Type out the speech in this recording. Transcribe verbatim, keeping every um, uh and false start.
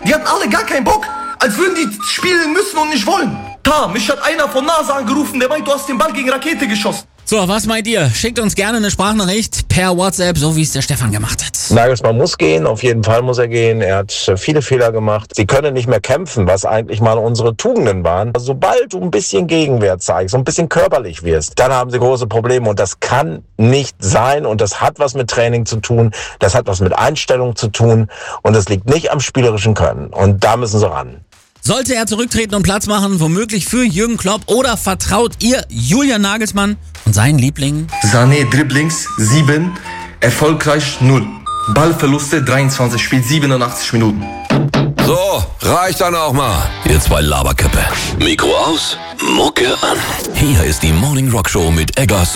Die hatten alle gar keinen Bock, als würden die spielen müssen und nicht wollen. Ta, mich hat einer von NASA angerufen, der meint, du hast den Ball gegen Rakete geschossen. So, was meint ihr? Schickt uns gerne eine Sprachnachricht per WhatsApp, so wie es der Stefan gemacht hat. Nagelsmann muss gehen, auf jeden Fall muss er gehen. Er hat viele Fehler gemacht. Sie können nicht mehr kämpfen, was eigentlich mal unsere Tugenden waren. Sobald du ein bisschen Gegenwehr zeigst, so ein bisschen körperlich wirst, dann haben sie große Probleme und das kann nicht sein und das hat was mit Training zu tun, das hat was mit Einstellung zu tun und das liegt nicht am spielerischen Können und da müssen sie ran. Sollte er zurücktreten und Platz machen, womöglich für Jürgen Klopp, oder vertraut ihr Julian Nagelsmann und seinen Lieblingen? Sané Dribblings sieben, erfolgreich null. Ballverluste dreiundzwanzig, spielt siebenundachtzig Minuten. So, reicht dann auch mal, ihr zwei Laberköppe. Mikro aus, Mucke an. Hier ist die Morning Rock Show mit Eggers